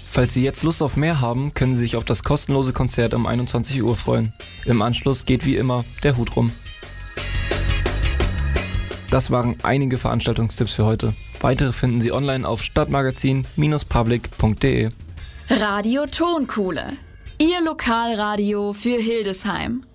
Falls Sie jetzt Lust auf mehr haben, können Sie sich auf das kostenlose Konzert um 21 Uhr freuen. Im Anschluss geht wie immer der Hut rum. Das waren einige Veranstaltungstipps für heute. Weitere finden Sie online auf stadtmagazin-public.de. Radio Tonkuhle. Ihr Lokalradio für Hildesheim.